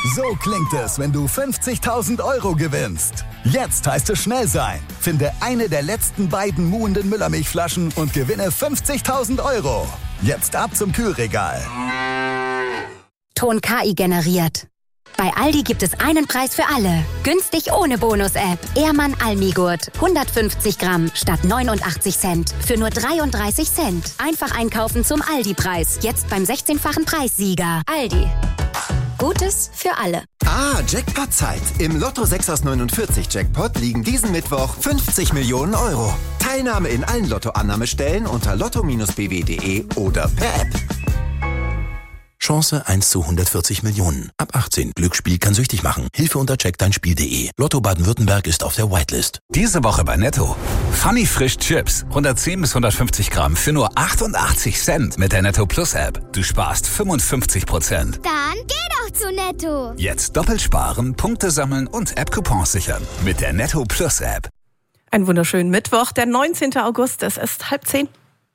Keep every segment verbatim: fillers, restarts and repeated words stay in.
So klingt es, wenn du fünfzigtausend Euro gewinnst. Jetzt heißt es schnell sein. Finde eine der letzten beiden muhenden Müllermilchflaschen und gewinne fünfzigtausend Euro. Jetzt ab zum Kühlregal. Ton K I generiert. Bei Aldi gibt es einen Preis für alle. Günstig ohne Bonus-App. Ehrmann Almigurt. hundertfünfzig Gramm statt neunundachtzig Cent. Für nur dreiunddreißig Cent. Einfach einkaufen zum Aldi-Preis. Jetzt beim sechzehnfachen Preissieger. Aldi. Gutes für alle. Ah, Jackpot-Zeit. Im Lotto sechs aus neunundvierzig Jackpot liegen diesen Mittwoch fünfzig Millionen Euro. Teilnahme in allen Lottoannahmestellen unter lotto Bindestrich b w punkt de oder per App. Chance eins zu hundertvierzig Millionen. Ab achtzehn. Glücksspiel kann süchtig machen. Hilfe unter check dein Spiel punkt de. Lotto Baden-Württemberg ist auf der Whitelist. Diese Woche bei Netto. Funny Frisch Chips. hundertzehn bis hundertfünfzig Gramm für nur achtundachtzig Cent mit der Netto Plus App. Du sparst fünfundfünfzig Prozent. Dann geh doch zu Netto. Jetzt doppelt sparen, Punkte sammeln und App-Coupons sichern. Mit der Netto Plus App. Einen wunderschönen Mittwoch, der neunzehnten August. Es ist halb zehn.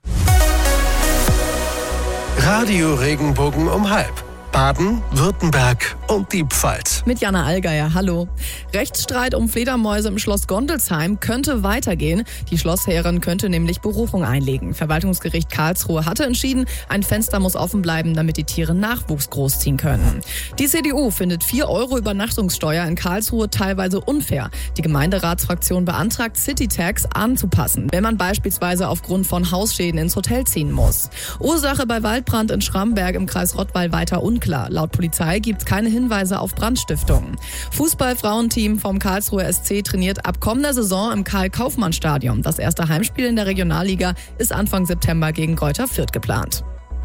Radio Regenbogen um halb. Baden, Württemberg und die Pfalz. Mit Jana Allgeier, hallo. Rechtsstreit um Fledermäuse im Schloss Gondelsheim könnte weitergehen. Die Schlossherrin könnte nämlich Berufung einlegen. Verwaltungsgericht Karlsruhe hatte entschieden, ein Fenster muss offen bleiben, damit die Tiere Nachwuchs großziehen können. Die C D U findet vier Euro Übernachtungssteuer in Karlsruhe teilweise unfair. Die Gemeinderatsfraktion beantragt Citytax anzupassen, wenn man beispielsweise aufgrund von Hausschäden ins Hotel ziehen muss. Ursache bei Waldbrand in Schramberg im Kreis Rottweil weiter unklar. Laut Polizei gibt es keine Hinweise auf Brandstiftung. Fußball-Frauenteam vom Karlsruher S C trainiert ab kommender Saison im Karl-Kaufmann-Stadion. Das erste Heimspiel in der Regionalliga ist Anfang September gegen Greuther Fürth geplant.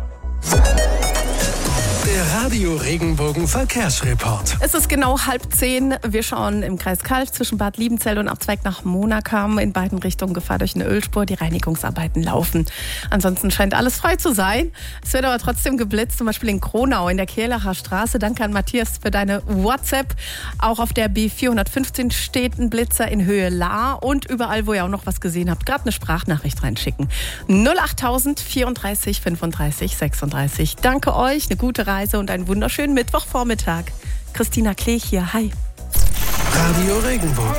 Der Radio Regenbogen Verkehrsreport. Es ist genau halb zehn. Wir schauen im Kreis Kalf zwischen Bad Liebenzell und Abzweig nach Monakam. In beiden Richtungen Gefahr durch eine Ölspur. Die Reinigungsarbeiten laufen. Ansonsten scheint alles frei zu sein. Es wird aber trotzdem geblitzt, zum Beispiel in Kronau in der Kehlacher Straße. Danke an Matthias für deine WhatsApp. Auch auf der B vierhundertfünfzehn steht ein Blitzer in Höhe Lahr. Und überall, wo ihr auch noch was gesehen habt, gerade eine Sprachnachricht reinschicken. null achttausend vierunddreißig fünfunddreißig sechsunddreißig. Danke euch, eine gute Reise und einen wunderschönen Mittwochvormittag. Christina Klech hier, hi. Radio Regenbogen.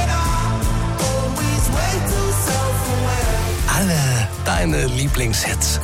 Alle deine Lieblingshits.